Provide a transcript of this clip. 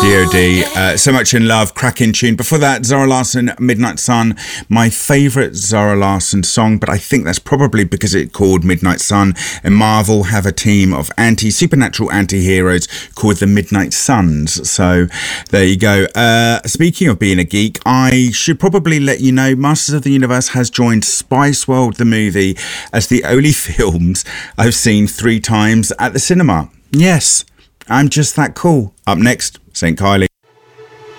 D.O.D. So Much in Love, cracking tune. Before that, Zara Larsson, Midnight Sun, my favourite Zara Larsson song, but I think that's probably because it's called Midnight Sun, and Marvel have a team of supernatural anti-heroes called the Midnight Suns. So there you go. Speaking of being a geek, I should probably let you know Masters of the Universe has joined Spice World the movie as the only films I've seen 3 times at the cinema. Yes, I'm just that cool. Up next, St. Kylie.